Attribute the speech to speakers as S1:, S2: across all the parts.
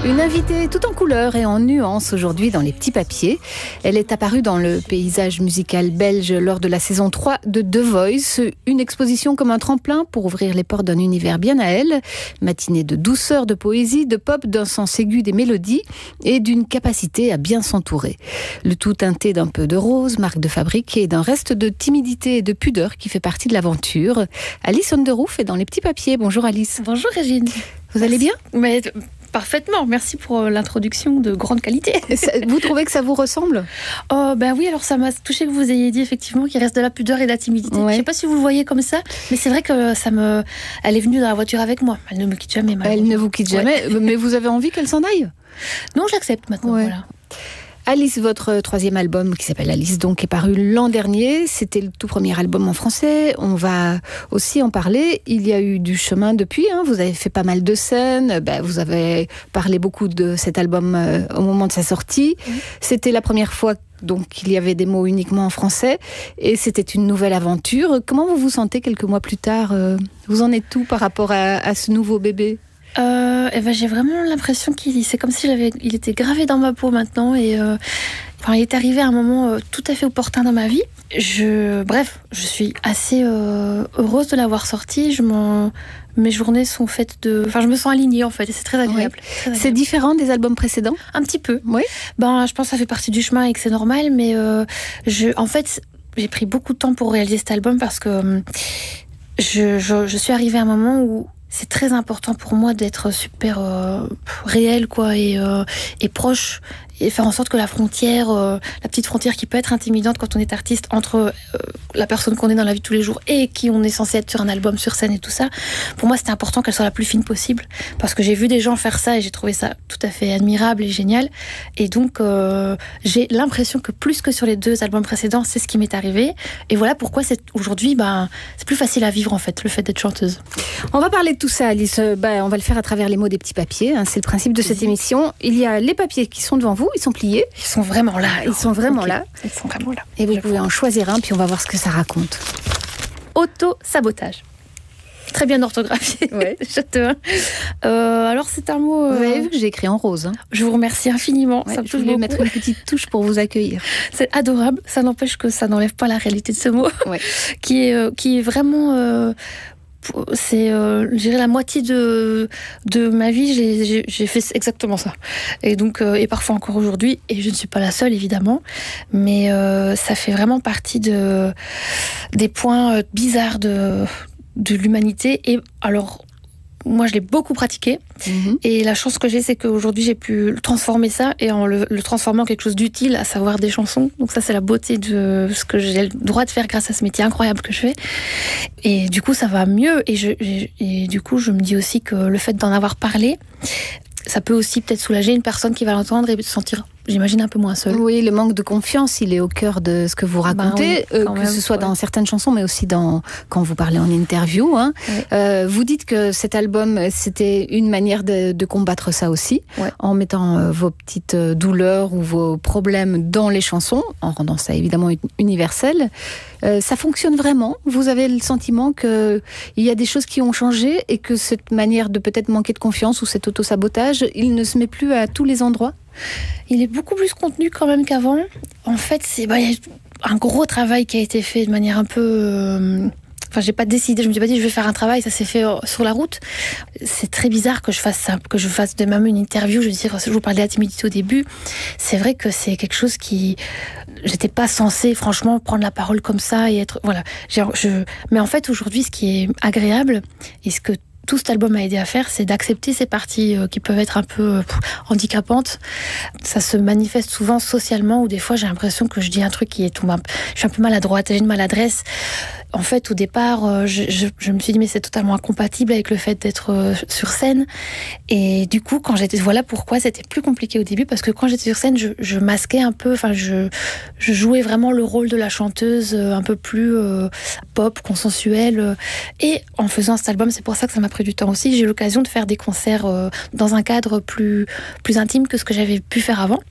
S1: Une invitée tout en couleurs et en nuances aujourd'hui dans Les Petits Papiers. Elle est apparue dans le paysage musical belge lors de la saison 3 de The Voice. Une exposition comme un tremplin pour ouvrir les portes d'un univers bien à elle. Matinée de douceur, de poésie, de pop, d'un sens aigu des mélodies et d'une capacité à bien s'entourer. Le tout teinté d'un peu de rose, marque de fabrique, et d'un reste de timidité et de pudeur qui fait partie de l'aventure. Alice Onderhoef est dans Les Petits Papiers. Bonjour Alice.
S2: Bonjour Régine.
S1: Vous allez bien ?
S2: Mais parfaitement, merci pour l'introduction de grande qualité.
S1: Vous trouvez que ça vous ressemble ?
S2: Oh ben oui, alors ça m'a touché que vous ayez dit effectivement qu'il reste de la pudeur et de la timidité.
S1: Ouais.
S2: Je ne sais pas si vous le voyez comme ça, mais c'est vrai que elle est venue dans la voiture avec moi. Elle ne me quitte jamais.
S1: Elle ne vous quitte jamais, ouais. Mais vous avez envie qu'elle s'en aille ?
S2: Non, j'accepte maintenant.
S1: Ouais.
S2: Voilà.
S1: Alice, votre troisième album qui s'appelle Alice donc est paru l'an dernier. C'était le tout premier album en français. On va aussi en parler. Il y a eu du chemin depuis. Vous avez fait pas mal de scènes. Vous avez parlé beaucoup de cet album au moment de sa sortie. C'était la première fois donc qu'il y avait des mots uniquement en français. Et c'était une nouvelle aventure. Comment vous vous sentez quelques mois plus tard ? Vous en êtes où par rapport à ce nouveau bébé ?
S2: J'ai vraiment l'impression c'est comme si il était gravé dans ma peau maintenant et il est arrivé à un moment tout à fait opportun dans ma vie. Je suis assez heureuse de l'avoir sorti. Mes journées sont faites je me sens alignée en fait et c'est très agréable.
S1: Oui.
S2: Très agréable.
S1: C'est différent des albums précédents ?
S2: Un petit peu.
S1: Oui.
S2: Je pense que ça fait partie du chemin et que c'est normal, mais j'ai pris beaucoup de temps pour réaliser cet album parce que je suis arrivée à un moment où c'est très important pour moi d'être super réel et proche et faire en sorte que la petite frontière qui peut être intimidante quand on est artiste entre la personne qu'on est dans la vie de tous les jours et qui on est censé être sur un album, sur scène et tout ça, pour moi c'était important qu'elle soit la plus fine possible parce que j'ai vu des gens faire ça et j'ai trouvé ça tout à fait admirable et génial et donc j'ai l'impression que plus que sur les deux albums précédents c'est ce qui m'est arrivé et voilà pourquoi aujourd'hui c'est plus facile à vivre en fait le fait d'être chanteuse.
S1: On va parler de tout ça Alice, on va le faire à travers les mots des petits papiers, c'est le principe de cette émission. Il y a les papiers qui sont devant vous, ils sont pliés.
S2: Ils sont vraiment là.
S1: Ils sont vraiment là.
S2: Ils sont vraiment là.
S1: Et vous pouvez en choisir un, puis on va voir ce que ça raconte.
S2: Auto-sabotage. Très bien orthographié.
S1: Ouais.
S2: Alors c'est un mot...
S1: Vous avez vu que j'ai écrit en rose.
S2: Je vous remercie infiniment.
S1: Ouais,
S2: ça
S1: je voulais mettre une petite touche pour vous accueillir.
S2: C'est adorable. Ça n'empêche que ça n'enlève pas la réalité de ce mot.
S1: Ouais.
S2: qui est vraiment... c'est je dirais la moitié de ma vie j'ai fait exactement ça et donc et parfois encore aujourd'hui et je ne suis pas la seule évidemment mais ça fait vraiment partie des points bizarres de l'humanité et alors moi, je l'ai beaucoup pratiqué. Et la chance que j'ai, c'est qu'aujourd'hui, j'ai pu transformer ça et en le transformer en quelque chose d'utile, à savoir des chansons. Donc ça, c'est la beauté de ce que j'ai le droit de faire grâce à ce métier incroyable que je fais. Et du coup, ça va mieux. Et du coup, je me dis aussi que le fait d'en avoir parlé, ça peut aussi peut-être soulager une personne qui va l'entendre et se sentir, j'imagine, un peu moins seule.
S1: Oui, le manque de confiance, il est au cœur de ce que vous racontez, que ce soit dans certaines chansons, mais aussi quand vous parlez en interview. Vous dites que cet album, c'était une manière de combattre ça aussi, en mettant vos petites douleurs ou vos problèmes dans les chansons, en rendant ça évidemment universel. Ça fonctionne vraiment ? Vous avez le sentiment qu'il y a des choses qui ont changé et que cette manière de peut-être manquer de confiance ou cet auto-sabotage, il ne se met plus à tous les endroits ?
S2: Il est beaucoup plus contenu quand même qu'avant. En fait, il y a un gros travail qui a été fait de manière un peu... j'ai pas décidé, je me suis pas dit je vais faire un travail, ça s'est fait sur la route. C'est très bizarre que je fasse ça, que je fasse de même une interview. Je vous parlais de la timidité au début. C'est vrai que c'est quelque chose qui... J'étais pas censée, franchement, prendre la parole comme ça et être... Voilà. Mais en fait, aujourd'hui, ce qui est agréable et ce que tout cet album a aidé à faire, c'est d'accepter ces parties qui peuvent être un peu handicapantes. Ça se manifeste souvent socialement, où des fois j'ai l'impression que je dis un truc qui est je suis un peu maladroite, j'ai une maladresse. En fait, au départ, je me suis dit mais c'est totalement incompatible avec le fait d'être sur scène. Et du coup, voilà pourquoi c'était plus compliqué au début, parce que quand j'étais sur scène, je masquais un peu, je jouais vraiment le rôle de la chanteuse un peu plus pop, consensuelle. Et en faisant cet album, c'est pour ça que ça m'a pris du temps aussi. J'ai eu l'occasion de faire des concerts dans un cadre plus intime que ce que j'avais pu faire avant.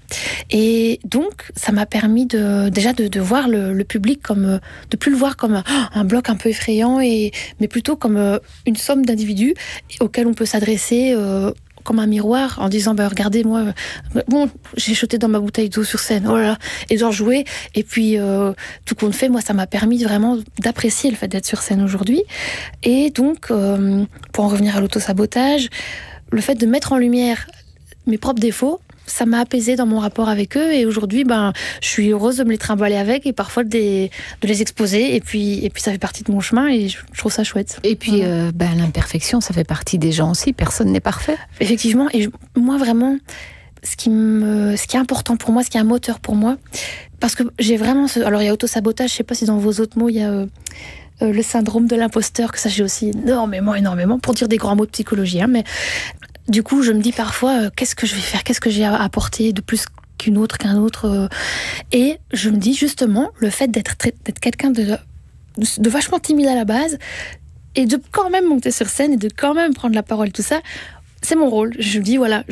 S2: Et donc, ça m'a permis déjà de voir le public comme, de plus le voir comme un bloc un peu effrayant, mais plutôt comme une somme d'individus auxquels on peut s'adresser comme un miroir en disant regardez moi j'ai chuté dans ma bouteille d'eau sur scène, oh là là, et d'en jouer, et puis tout compte fait, moi ça m'a permis vraiment d'apprécier le fait d'être sur scène aujourd'hui. Et donc pour en revenir à l'autosabotage, le fait de mettre en lumière mes propres défauts, ça m'a apaisée dans mon rapport avec eux, et aujourd'hui je suis heureuse de me les trimballer avec, et parfois de les exposer, et puis ça fait partie de mon chemin, et je trouve ça chouette.
S1: Et puis l'imperfection, ça fait partie des gens aussi, personne n'est parfait.
S2: Effectivement, et moi vraiment, ce qui est important pour moi, ce qui est un moteur pour moi, parce que j'ai vraiment alors il y a autosabotage, je sais pas si dans vos autres mots il y a le syndrome de l'imposteur, que ça j'ai aussi énormément, pour dire des grands mots de psychologie, hein, mais du coup, je me dis parfois, qu'est-ce que je vais faire ? Qu'est-ce que j'ai à apporter de plus qu'un autre ? Et je me dis justement, le fait d'être quelqu'un de vachement timide à la base, et de quand même monter sur scène, et de quand même prendre la parole, tout ça, c'est mon rôle. Je me dis, voilà,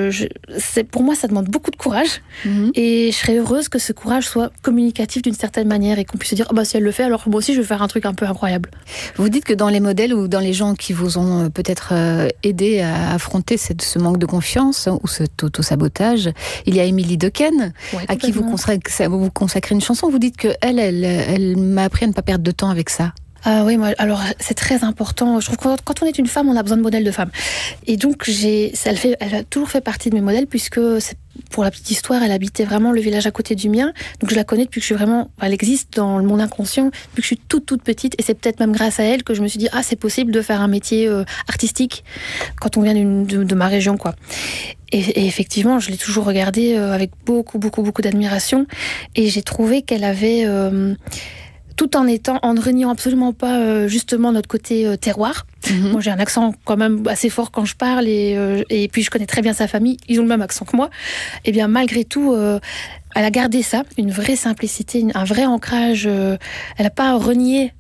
S2: pour moi, ça demande beaucoup de courage. Et je serais heureuse que ce courage soit communicatif d'une certaine manière, et qu'on puisse se dire, si elle le fait, alors moi aussi, je vais faire un truc un peu incroyable.
S1: Vous dites que dans les modèles ou dans les gens qui vous ont peut-être aidé à affronter ce manque de confiance ou cet autosabotage, il y a Émilie Dequesne, à qui vous consacrez une chanson. Vous dites qu'elle m'a appris à ne pas perdre de temps avec ça.
S2: Oui, alors c'est très important. Je trouve que quand on est une femme, on a besoin de modèles de femmes. Et donc elle a toujours fait partie de mes modèles, puisque pour la petite histoire, elle habitait vraiment le village à côté du mien. Donc je la connais depuis que je suis vraiment, elle existe dans mon inconscient depuis que je suis toute petite. Et c'est peut-être même grâce à elle que je me suis dit, c'est possible de faire un métier artistique quand on vient de ma région, quoi. Et effectivement, je l'ai toujours regardée avec beaucoup d'admiration. Et j'ai trouvé qu'elle avait tout en ne reniant absolument pas justement notre côté terroir. Moi, j'ai un accent quand même assez fort quand je parle, et puis je connais très bien sa famille, ils ont le même accent que moi. Et bien malgré tout, elle a gardé ça, une vraie simplicité, un vrai ancrage. Elle n'a pas renié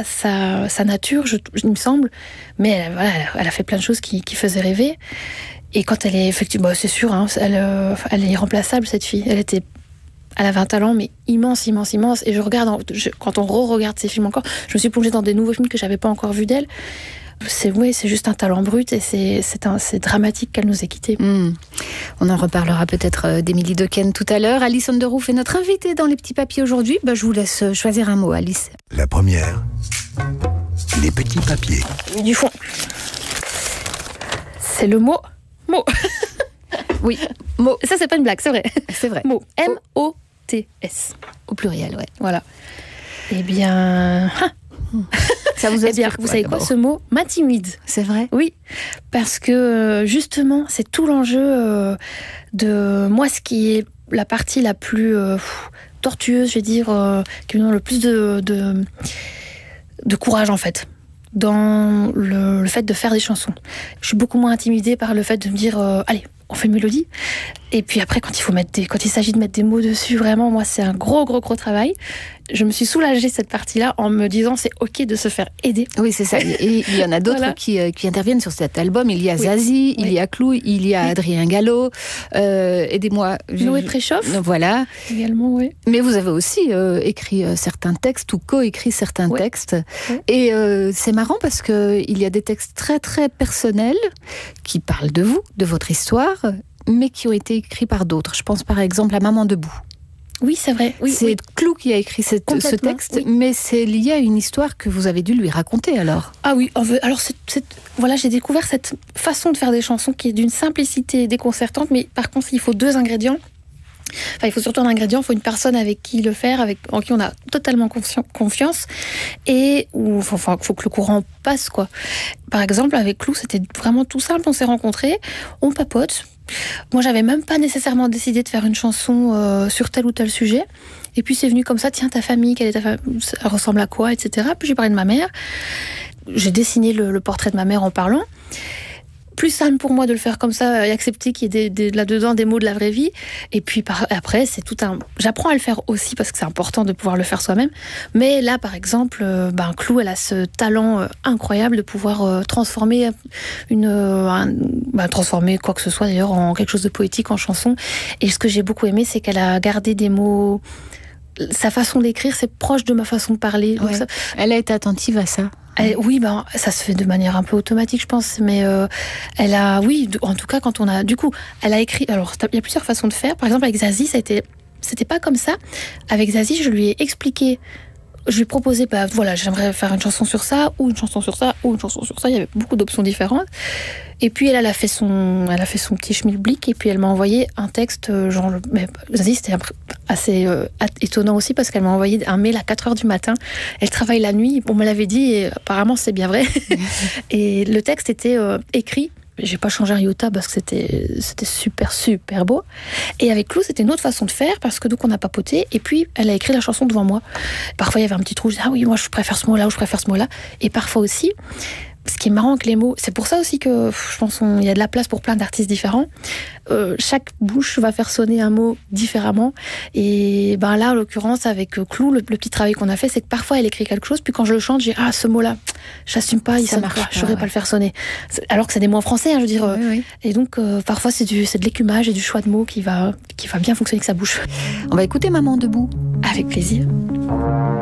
S2: sa nature, il me semble, mais elle a fait plein de choses qui faisaient rêver. Et quand elle est effectivement, c'est sûr, hein, elle est irremplaçable, cette fille. Elle avait un talent, mais immense. Et je regarde, quand on re-regarde ces films encore, je me suis plongée dans des nouveaux films que j'avais pas encore vus d'elle. C'est juste un talent brut, et c'est dramatique qu'elle nous ait quittés.
S1: On en reparlera peut-être d'Émilie Dequesne tout à l'heure. Alice Underroof est notre invitée dans Les Petits Papiers aujourd'hui. Je vous laisse choisir un mot, Alice.
S3: La première, les petits papiers.
S2: Du fond, c'est le mot.
S1: Oui, mot.
S2: Ça, c'est pas une blague, c'est vrai.
S1: C'est vrai.
S2: Mot. M-O-T-S.
S1: Au pluriel, ouais.
S2: Voilà. Eh bien...
S1: Ça vous inspire
S2: vous savez quoi, ce mot m'intimide.
S1: C'est vrai ?
S2: Oui, parce que justement, c'est tout l'enjeu de moi, ce qui est la partie la plus tortueuse, je vais dire, qui me donne le plus de courage, en fait, dans le fait de faire des chansons. Je suis beaucoup moins intimidée par le fait de me dire allez, on fait une mélodie. Et puis après, quand il s'agit de mettre des mots dessus, vraiment, moi, c'est un gros travail. Je me suis soulagée cette partie-là en me disant c'est ok de se faire aider.
S1: Oui, c'est ça. Et il y en a d'autres voilà. qui interviennent sur cet album. Il y a Zazie, il y a Clou, il y a Adrien Gallo. Aidez-moi.
S2: Noé Préchoff.
S1: Voilà.
S2: Également, oui.
S1: Mais vous avez aussi écrit certains textes ou co-écrit certains textes. Oui. Et c'est marrant parce qu'il y a des textes très personnels qui parlent de vous, de votre histoire, mais qui ont été écrits par d'autres. Je pense par exemple à Maman debout.
S2: Oui, c'est vrai. Oui,
S1: c'est Clou qui a écrit ce texte, mais c'est lié à une histoire que vous avez dû lui raconter alors.
S2: Ah oui, alors voilà, j'ai découvert cette façon de faire des chansons qui est d'une simplicité déconcertante, mais par contre, il faut 2 ingrédients. Enfin, il faut surtout un ingrédient, il faut une personne avec qui le faire, en qui on a totalement confiance, et il faut que le courant passe, quoi. Par exemple, avec Clou, c'était vraiment tout simple, on s'est rencontrés, on papote. Moi, j'avais même pas nécessairement décidé de faire une chanson sur tel ou tel sujet. Et puis, c'est venu comme ça, tiens, ta famille, elle ressemble à quoi, etc. Puis, j'ai parlé de ma mère. J'ai dessiné le portrait de ma mère en parlant. Plus simple pour moi de le faire comme ça et accepter qu'il y ait là-dedans des mots de la vraie vie. Et puis après, c'est tout un... J'apprends à le faire aussi parce que c'est important de pouvoir le faire soi-même. Mais là, par exemple, Clou, elle a ce talent incroyable de pouvoir transformer transformer quoi que ce soit d'ailleurs en quelque chose de poétique, en chanson. Et ce que j'ai beaucoup aimé, c'est qu'elle a gardé des mots sa façon d'écrire, c'est proche de ma façon de parler. Donc ça...
S1: Elle a été attentive à ça.
S2: Oui, ça se fait de manière un peu automatique, je pense. Mais elle a, en tout cas, quand on a... Du coup, elle a écrit... Alors, il y a plusieurs façons de faire. Par exemple, avec Zazie, c'était pas comme ça. Avec Zazie, je lui ai expliqué... Je lui ai proposé, j'aimerais faire une chanson sur ça, ou une chanson sur ça, ou une chanson sur ça. Il y avait beaucoup d'options différentes. Et puis, elle a fait son petit schmilblick, et puis elle m'a envoyé un texte, Zazie, c'était assez étonnant aussi, parce qu'elle m'a envoyé un mail à 4h du matin. Elle travaille la nuit, on me l'avait dit, et apparemment, c'est bien vrai. Et le texte était écrit. J'ai pas changé un iota parce que c'était super, super beau. Et avec Clou, c'était une autre façon de faire parce que donc on a papoté et puis elle a écrit la chanson devant moi. Parfois, il y avait un petit trou, je disais, ah oui, moi je préfère ce mot-là ou je préfère ce mot-là. Et parfois aussi, ce qui est marrant avec les mots, c'est pour ça aussi que je pense qu'il y a de la place pour plein d'artistes différents. Chaque bouche va faire sonner un mot différemment. Et là, en l'occurrence, avec Clou, le petit travail qu'on a fait, c'est que parfois elle écrit quelque chose, puis quand je le chante, j'ai ce mot-là, j'assume pas, ça marche pas, je saurais pas le faire sonner. Alors que c'est des mots en français, je veux dire.
S1: Oui.
S2: Et donc, parfois, c'est de l'écumage et du choix de mots qui va bien fonctionner avec sa bouche.
S1: On va écouter Maman debout.
S2: Avec plaisir.